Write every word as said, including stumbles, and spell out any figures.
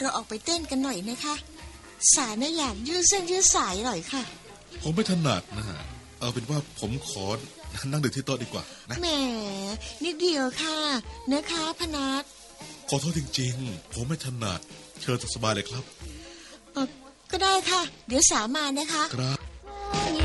เราออกไปเต้นกันหน่อยนะคะสายน่ะอยากยืดเส้นยืดสายหน่อยค่ะผมไม่ถนัดนะเอาเป็นว่าผมขอนั่งดื่มที่โต๊ะดีกว่านะแหมนิดเดียวค่ะนะคะพนัสขอโทษจริงๆผมไม่ถนัดเชิญสบายเลยครับเออก็ได้ค่ะเดี๋ยวสามานะคะครับ